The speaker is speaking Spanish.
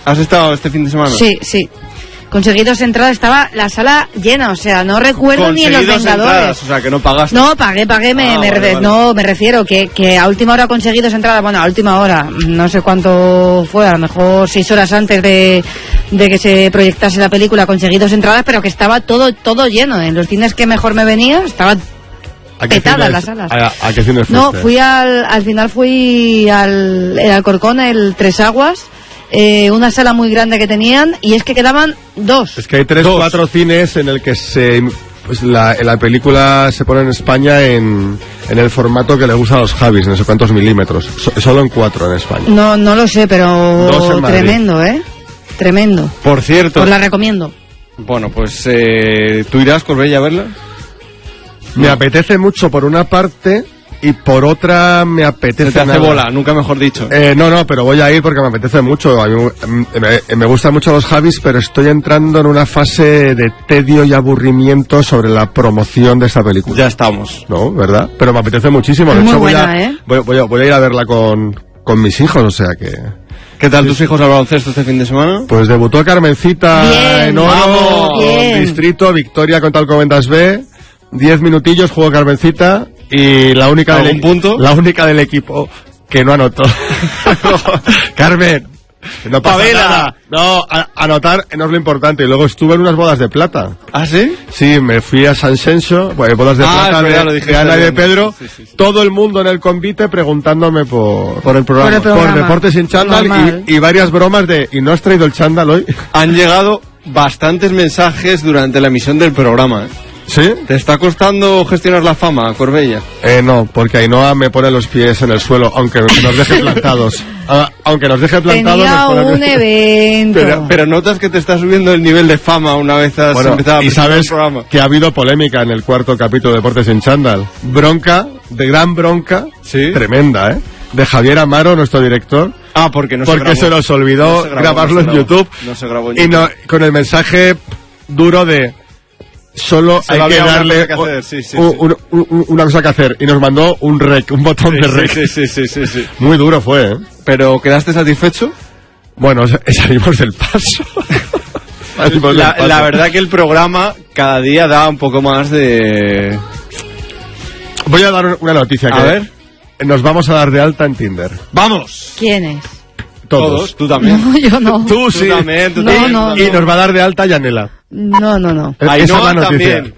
¿Has estado este fin de semana? Sí. Conseguí 2 entradas, estaba la sala llena, o sea, no recuerdo ni en Los Vengadores. Entradas, o sea, que no pagaste. No, pagué, vale. No, me refiero que a última hora conseguí 2 entradas, bueno, a última hora, no sé cuánto fue, a lo mejor 6 horas antes de que se proyectase la película, conseguí 2 entradas, pero que estaba todo lleno, en los cines que mejor me venía, estaba petadas las salas. ¿A qué cine fuiste? No, al final fui al Alcorcón, el Tres Aguas, una sala muy grande que tenían, y es que quedaban 2. Es que hay 4 cines en el que la película se pone en España en el formato que le gusta a los Javis, no sé cuántos milímetros. Solo en 4 en España. No lo sé, pero tremendo, tremendo. Por cierto, os la recomiendo. Bueno, pues ¿tú irás, Corbella, a verla? Me apetece mucho por una parte, y por otra me apetece... Se te hace bola, nunca mejor dicho. No, pero voy a ir porque me apetece mucho. A mí, me gustan mucho los Javis, pero estoy entrando en una fase de tedio y aburrimiento sobre la promoción de esta película. Ya estamos. ¿No? ¿Verdad? Pero me apetece muchísimo. De hecho, voy a ir a verla con mis hijos, o sea que... ¿Qué tal tus hijos al baloncesto este fin de semana? Pues debutó Carmencita en Oro, Distrito, victoria contra el Alcobendas B. 10 minutillos, jugó Carmencita, y la única del equipo que no anotó. Carmen, no pasa nada. No, anotar no es lo importante. Y luego estuve en unas bodas de plata. ¿Ah, sí? Sí, me fui a San Xenxo, bodas de plata de Ana y de Pedro. Sí. Todo el mundo en el convite preguntándome por el programa. Por Deportes sin chándal y varias bromas de ¿y no has traído el chándal hoy? Han llegado bastantes mensajes durante la emisión del programa, ¿eh? ¿Sí? ¿Te está costando gestionar la fama, Corbella? No, porque Ainhoa me pone los pies en el suelo, aunque nos deje plantados. Tenía un evento. Pero notas que te está subiendo el nivel de fama una vez has empezado a presentar el programa. Que ha habido polémica en el 4º capítulo de Deportes en Chándal. Gran bronca, ¿sí? Tremenda, ¿eh? De Javier Amaro, nuestro director. Porque se nos olvidó grabarlo en YouTube. No se grabó en YouTube. Y con el mensaje duro de... Solo hay que darle una cosa que hacer. Y nos mandó un botón de rec. Sí. Muy duro fue, ¿eh? ¿Pero quedaste satisfecho? Bueno, salimos del paso. La verdad que el programa cada día da un poco más de... Voy a dar una noticia. A ver. Nos vamos a dar de alta en Tinder. ¡Vamos! ¿Quiénes? Todos. Tú también. No, yo no. Tú sí. Tú también. No. Y nos va a dar de alta Yanela. No. Ainhoa también.